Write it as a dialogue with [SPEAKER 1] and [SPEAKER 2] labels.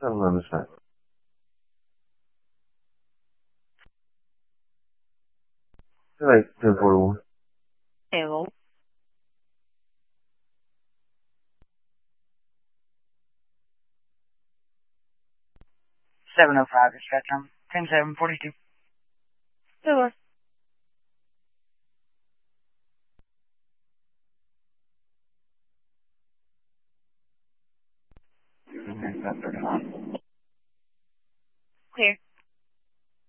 [SPEAKER 1] I don't understand. Like 1041.
[SPEAKER 2] Hello. 705 Spectrum. 10742. Hello. Clear.